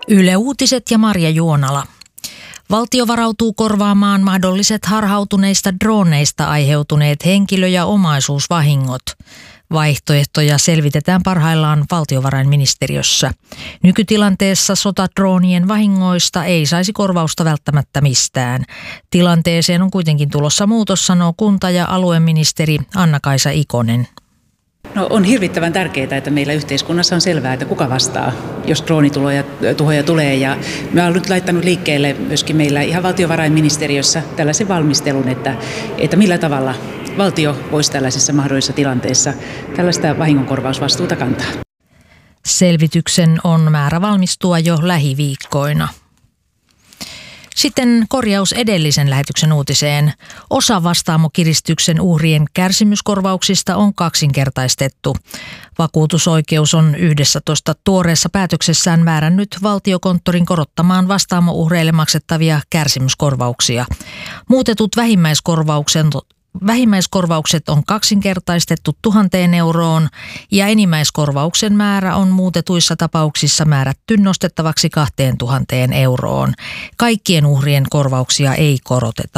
Yle Uutiset ja Marja Juonala. Valtio varautuu korvaamaan mahdolliset harhautuneista droneista aiheutuneet henkilö- ja omaisuusvahingot. Vaihtoehtoja selvitetään parhaillaan valtiovarainministeriössä. Nykytilanteessa sotadroonien vahingoista ei saisi korvausta välttämättä mistään. Tilanteeseen on kuitenkin tulossa muutos, sanoo kunta- ja alueministeri Anna-Kaisa Ikonen. No, on hirvittävän tärkeää, että meillä yhteiskunnassa on selvää, että kuka vastaa, jos droonituhoja tulee. Ja me ollaan nyt laittanut liikkeelle myöskin meillä ihan valtiovarainministeriössä tällaisen valmistelun, että millä tavalla valtio voisi tällaisessa mahdollisessa tilanteessa tällaista vahingonkorvausvastuuta kantaa. Selvityksen on määrä valmistua jo lähiviikkoina. Sitten korjaus edellisen lähetyksen uutiseen. Osa vastaamokiristyksen uhrien kärsimyskorvauksista on kaksinkertaistettu. Vakuutusoikeus on 11 tuoreessa päätöksessään määrännyt Valtiokonttorin korottamaan vastaamouhreille maksettavia kärsimyskorvauksia. Muutetut vähimmäiskorvaukset on kaksinkertaistettu 1 000 euroon ja enimmäiskorvauksen määrä on muutetuissa tapauksissa määrätty nostettavaksi 2 000 euroon. Kaikkien uhrien korvauksia ei koroteta.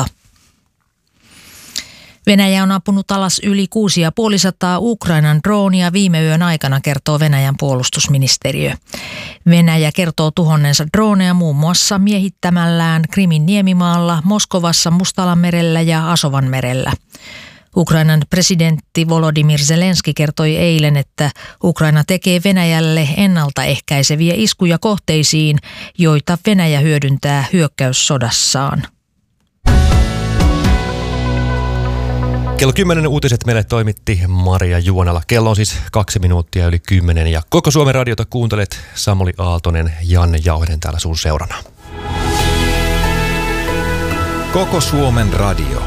Venäjä on ampunut alas yli 650 Ukrainan droonia viime yön aikana, kertoo Venäjän puolustusministeriö. Venäjä kertoo tuhonneensa droneja muun muassa miehittämällään Krimin niemimaalla, Moskovassa, Mustallamerellä ja Asovanmerellä. Ukrainan presidentti Volodymyr Zelenski kertoi eilen, että Ukraina tekee Venäjälle ennaltaehkäiseviä iskuja kohteisiin, joita Venäjä hyödyntää hyökkäyssodassaan. Kello 10 uutiset meille toimitti Marja Juonala. Kello on siis 2 minuuttia yli 10 ja koko Suomen radiota kuuntelet. Samuli Aaltonen, Janne Jauhinen täällä sun seurana. Koko Suomen radio.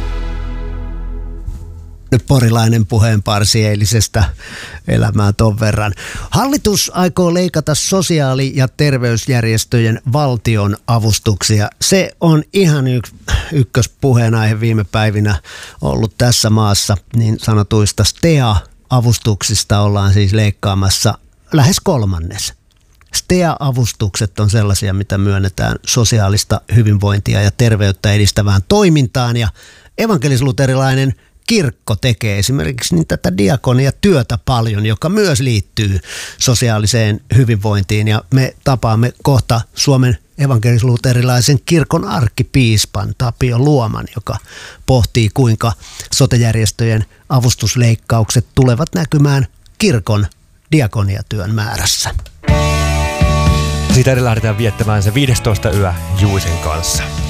Porilainen puheenparsi eilisestä elämää ton verran. Hallitus aikoo leikata sosiaali- ja terveysjärjestöjen valtion avustuksia. Se on ihan ykköspuheenaihe viime päivinä ollut tässä maassa. Niin sanotuista STEA-avustuksista ollaan siis leikkaamassa lähes 1/3. STEA-avustukset on sellaisia, mitä myönnetään sosiaalista hyvinvointia ja terveyttä edistävään toimintaan, ja evankelis-luterilainen kirkko tekee esimerkiksi niin tätä diakoniatyötä paljon, joka myös liittyy sosiaaliseen hyvinvointiin. Ja me tapaamme kohta Suomen evankelis-luterilaisen kirkon arkkipiispan Tapio Luoman, joka pohtii, kuinka sote-järjestöjen avustusleikkaukset tulevat näkymään kirkon diakoniatyön määrässä. Siitä edelleen lähdetään viettämään se 15. yö Juisen kanssa.